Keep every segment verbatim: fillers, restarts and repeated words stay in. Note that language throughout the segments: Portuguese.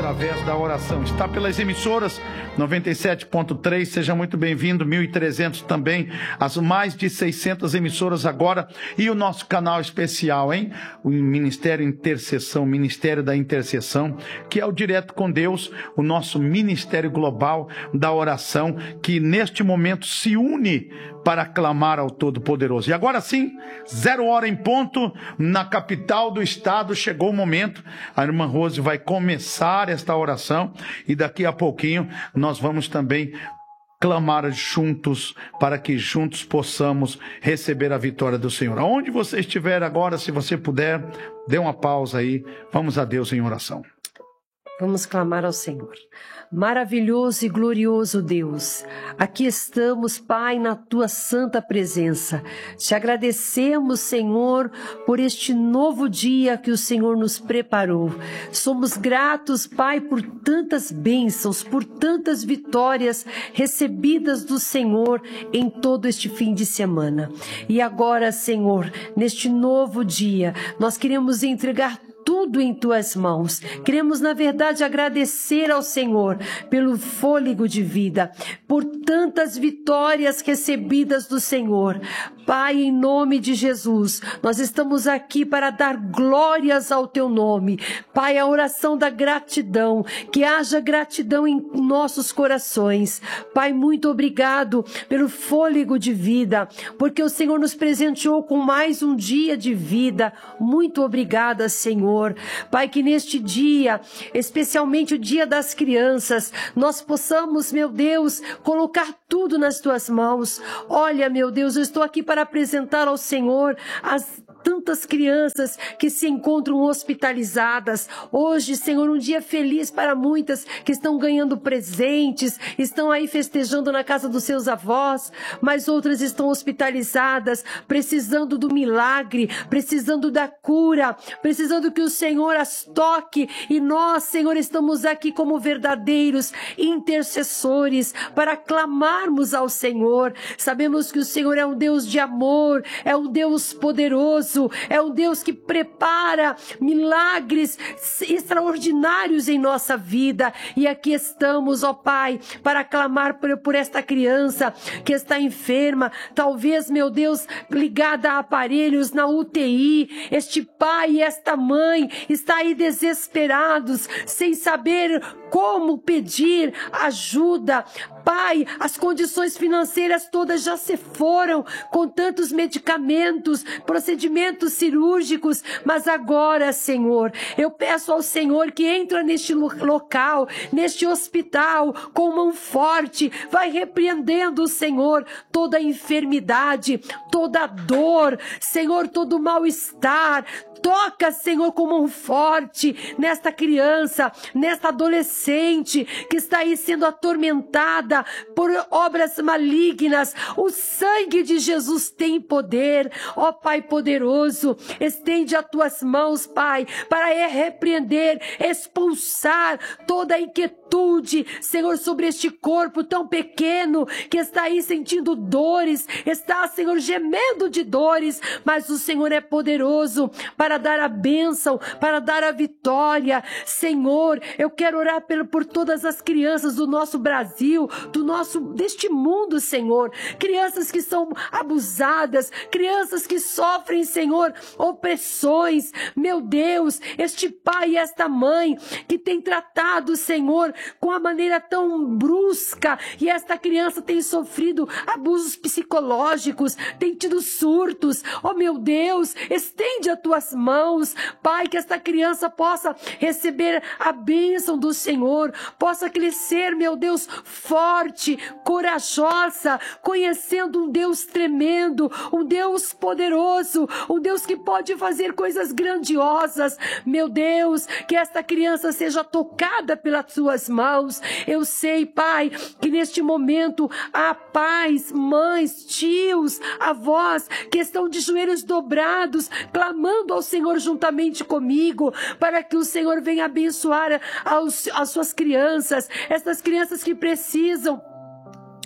através da oração. Está pelas emissoras noventa e sete ponto três, seja muito bem-vindo, mil e trezentos também, as mais de seiscentas emissoras agora, e o nosso canal especial, hein? O Ministério Intercessão, Ministério da Intercessão, que é o Direto com Deus, o nosso Ministério Global da Oração, que neste momento se une para clamar ao Todo-Poderoso. E agora sim, zero hora em ponto, na capital do estado, chegou o momento, a irmã Rose vai começar esta oração, e daqui a pouquinho nós vamos também clamar juntos, para que juntos possamos receber a vitória do Senhor. Aonde você estiver agora, se você puder, dê uma pausa aí, vamos a Deus em oração. Vamos clamar ao Senhor. Maravilhoso e glorioso Deus, aqui estamos, Pai, na Tua santa presença. Te agradecemos, Senhor, por este novo dia que o Senhor nos preparou. Somos gratos, Pai, por tantas bênçãos, por tantas vitórias recebidas do Senhor em todo este fim de semana. E agora, Senhor, neste novo dia, nós queremos entregar tudo em Tuas mãos. Queremos, na verdade, agradecer ao Senhor pelo fôlego de vida, por tantas vitórias recebidas do Senhor. Pai, em nome de Jesus, nós estamos aqui para dar glórias ao Teu nome. Pai, a oração da gratidão, que haja gratidão em nossos corações. Pai, muito obrigado pelo fôlego de vida, porque o Senhor nos presenteou com mais um dia de vida. Muito obrigada, Senhor. Pai, que neste dia, especialmente o dia das crianças, nós possamos, meu Deus, colocar tudo nas Tuas mãos. Olha, meu Deus, eu estou aqui para apresentar ao Senhor as tantas crianças que se encontram hospitalizadas. Hoje, Senhor, um dia feliz para muitas que estão ganhando presentes, estão aí festejando na casa dos seus avós, mas outras estão hospitalizadas, precisando do milagre, precisando da cura, precisando que o Senhor as toque, e nós, Senhor, estamos aqui como verdadeiros intercessores para clamarmos ao Senhor. Sabemos que o Senhor é um Deus de amor, é um Deus poderoso, é um Deus que prepara milagres extraordinários em nossa vida, e aqui estamos, ó Pai, para clamar por, por esta criança que está enferma, talvez, meu Deus, ligada a aparelhos na U T I. Este pai e esta mãe está aí desesperados, sem saber como pedir ajuda. Pai, as condições financeiras todas já se foram, com tantos medicamentos, procedimentos cirúrgicos, mas agora, Senhor, eu peço ao Senhor que entra neste local, neste hospital, com mão forte, vai repreendendo, Senhor, toda enfermidade, toda dor, Senhor, todo mal-estar. Toca, Senhor, com mão forte nesta criança, nesta adolescente que está aí sendo atormentada por obras malignas. O sangue de Jesus tem poder. Ó Pai poderoso, estende as Tuas mãos, Pai, para repreender, expulsar toda a inquietude, Senhor, sobre este corpo tão pequeno que está aí sentindo dores, está, Senhor, gemendo de dores, mas o Senhor é poderoso para dar a bênção, para dar a vitória. Senhor, eu quero orar por, por todas as crianças do nosso Brasil, do nosso, deste mundo, Senhor. Crianças que são abusadas, crianças que sofrem, Senhor, opressões. Meu Deus, este pai e esta mãe que tem tratado, Senhor, com a maneira tão brusca, e esta criança tem sofrido abusos psicológicos, tem tido surtos. Oh, meu Deus, estende as Tuas mãos, Pai, que esta criança possa receber a bênção do Senhor, possa crescer, meu Deus, forte, corajosa, conhecendo um Deus tremendo, um Deus poderoso, um Deus que pode fazer coisas grandiosas. Meu Deus, que esta criança seja tocada pelas Tuas mãos. Eu sei, Pai, que neste momento há pais, mães, tios, avós que estão de joelhos dobrados, clamando ao Senhor juntamente comigo, para que o Senhor venha abençoar aos, as suas crianças, essas crianças que precisam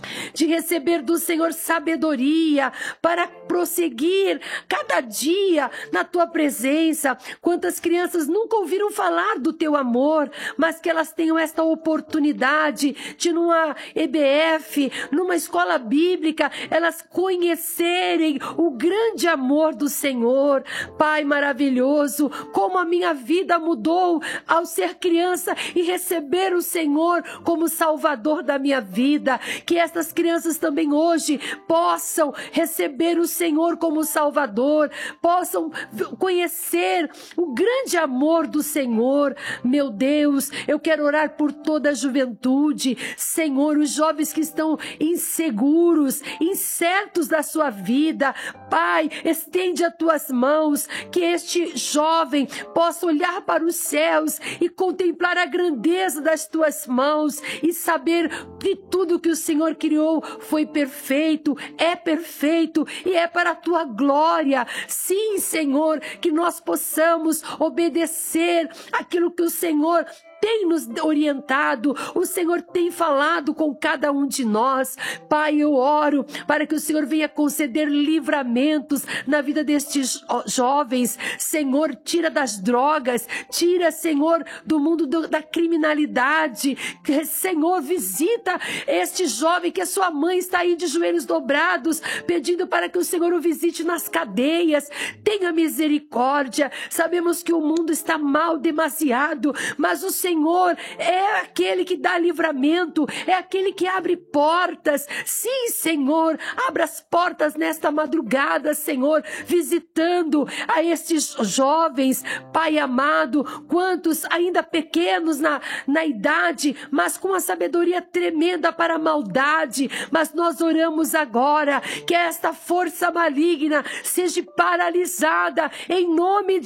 de receber do Senhor sabedoria para prosseguir cada dia na tua presença. Quantas crianças nunca ouviram falar do teu amor, mas que elas tenham esta oportunidade de numa E B F, numa escola bíblica, elas conhecerem o grande amor do Senhor. Pai maravilhoso, como a minha vida mudou ao ser criança e receber o Senhor como Salvador da minha vida. Que estas crianças também hoje possam receber o Senhor como Salvador, possam conhecer o grande amor do Senhor. Meu Deus, eu quero orar por toda a juventude, Senhor, os jovens que estão inseguros, incertos da sua vida. Pai, estende as tuas mãos, que este jovem possa olhar para os céus e contemplar a grandeza das tuas mãos e saber que tudo que o Senhor criou foi perfeito, é perfeito e é para a tua glória. Sim, Senhor, que nós possamos obedecer aquilo que o Senhor tem nos orientado, o Senhor tem falado com cada um de nós. Pai, eu oro para que o Senhor venha conceder livramentos na vida destes jovens. Senhor, tira das drogas, tira, Senhor, do mundo do, da criminalidade. Senhor, visita este jovem que a sua mãe está aí de joelhos dobrados, pedindo para que o Senhor o visite nas cadeias. Tenha misericórdia. Sabemos que o mundo está mal demasiado, mas o Senhor Senhor é aquele que dá livramento, é aquele que abre portas. Sim, Senhor, abra as portas nesta madrugada, Senhor, visitando a estes jovens, Pai amado, quantos ainda pequenos na, na idade, mas com a sabedoria tremenda para a maldade. Mas nós oramos agora que esta força maligna seja paralisada em nome de